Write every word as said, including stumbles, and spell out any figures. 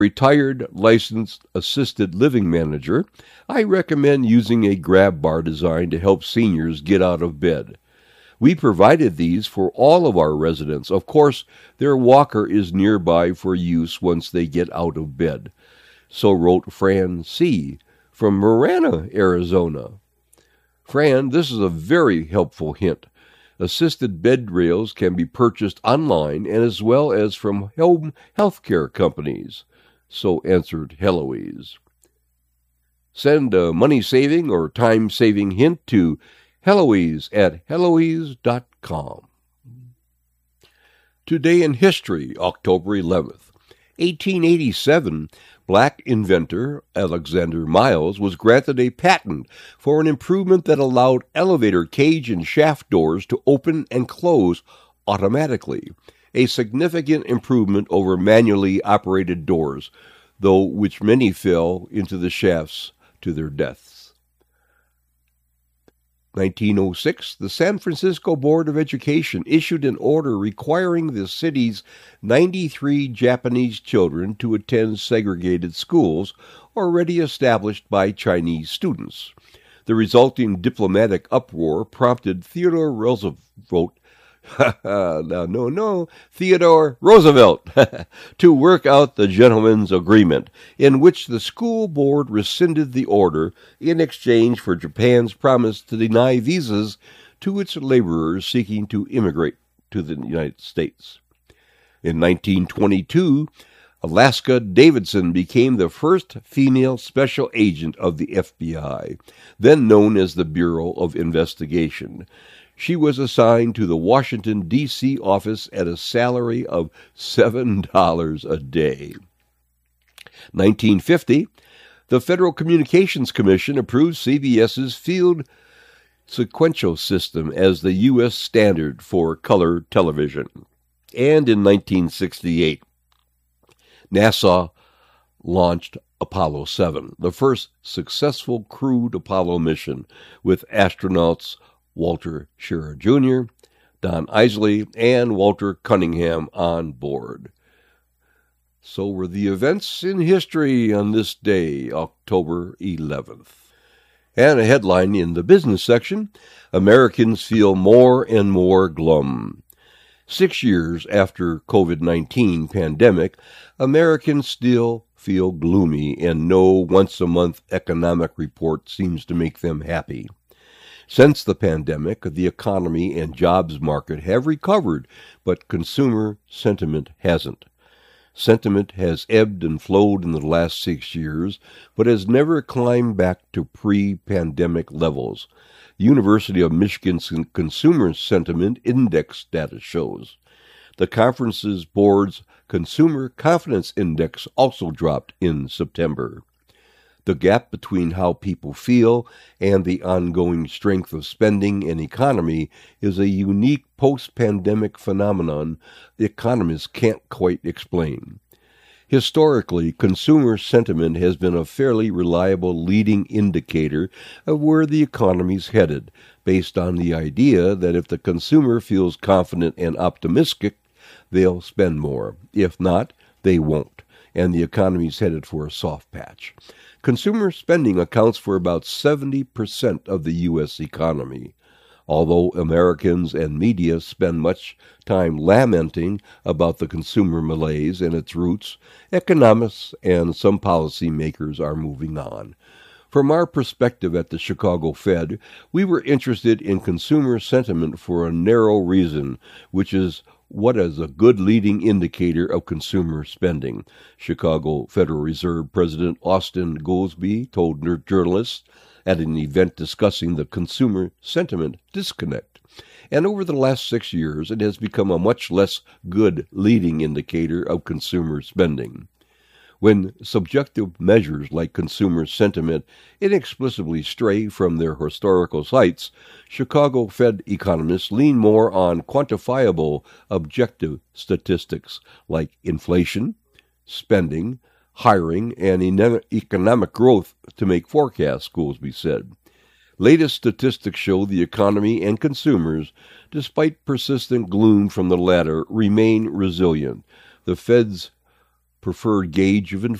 Retired licensed assisted living manager, I recommend using a grab bar design to help seniors get out of bed. We provided these for all of our residents. Of course, their walker is nearby for use once they get out of bed. So wrote Fran C. from Marana, Arizona. Fran, this is a very helpful hint. Assisted bed rails can be purchased online and as well as from home healthcare companies. So answered Heloise. Send a money-saving or time-saving hint to Heloise at Heloise dot com. Today in History, October eleventh. eighteen eighty-seven, black inventor Alexander Miles was granted a patent for an improvement that allowed elevator cage and shaft doors to open and close automatically, a significant improvement over manually operated doors, though which many fell into the shafts to their deaths. nineteen oh six, the San Francisco Board of Education issued an order requiring the city's ninety-three Japanese children to attend segregated schools already established by Chinese students. The resulting diplomatic uproar prompted Theodore Roosevelt no, no, no, Theodore Roosevelt to work out the gentleman's agreement, in which the school board rescinded the order in exchange for Japan's promise to deny visas to its laborers seeking to immigrate to the United States. In nineteen twenty-two, Alaska Davidson became the first female special agent of the F B I, then known as the Bureau of Investigation. She was assigned to the Washington, D C office at a salary of seven dollars a day. nineteen fifty, the Federal Communications Commission approved CBS's field sequential system as the U S standard for color television. And in nineteen sixty-eight, NASA launched Apollo seven, the first successful crewed Apollo mission, with astronauts Walter Schirra Junior, Don Isley, and Walter Cunningham on board. So were the events in history on this day, October eleventh. And a headline in the business section, Americans feel more and more glum. Six years after COVID nineteen pandemic, Americans still feel gloomy, and no once-a-month economic report seems to make them happy. Since the pandemic, the economy and jobs market have recovered, but consumer sentiment hasn't. Sentiment has ebbed and flowed in the last six years, but has never climbed back to pre-pandemic levels. The University of Michigan's Consumer Sentiment Index data shows. The conference's board's Consumer Confidence Index also dropped in September. The gap between how people feel and the ongoing strength of spending and economy is a unique post-pandemic phenomenon the economists can't quite explain. Historically, consumer sentiment has been a fairly reliable leading indicator of where the economy's headed, based on the idea that if the consumer feels confident and optimistic, they'll spend more. If not, they won't, and the economy's headed for a soft patch. Consumer spending accounts for about seventy percent of the U S economy. Although Americans and media spend much time lamenting about the consumer malaise and its roots, economists and some policymakers are moving on. From our perspective at the Chicago Fed, we were interested in consumer sentiment for a narrow reason, which is what is a good leading indicator of consumer spending. Chicago Federal Reserve President Austin Goolsbee told journalists at an event discussing the consumer sentiment disconnect. And over the last six years, it has become a much less good leading indicator of consumer spending. When subjective measures like consumer sentiment inexplicably stray from their historical sites, Chicago Fed economists lean more on quantifiable objective statistics like inflation, spending, hiring, and economic growth to make forecasts, Goolsbee said. Latest statistics show the economy and consumers, despite persistent gloom from the latter, remain resilient. The Fed's preferred gauge of